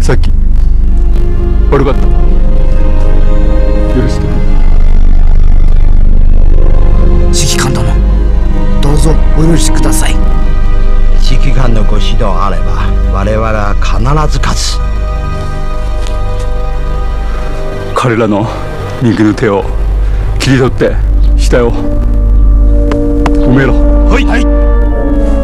さっき悪かった。許して。 指揮官殿、どうぞお許しください。 指揮官のご指導あれば我々は必ず勝つ。 彼らの右の手を切り取って死体を埋めろ。 はい。